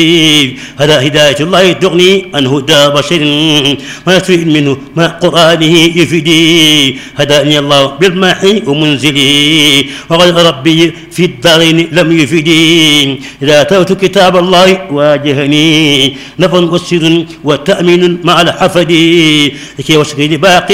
هذا هداية الله تغني عن هدى بشر ما يستفيد منه مع قرآنه يفيدي. هداني الله بالماحي ومنزلي وغير ربي في الدارين لم يفيدي. إذا أتيت كتاب الله واجهني نفع وسر وتأمين مع الحفد لكي وشكي باقي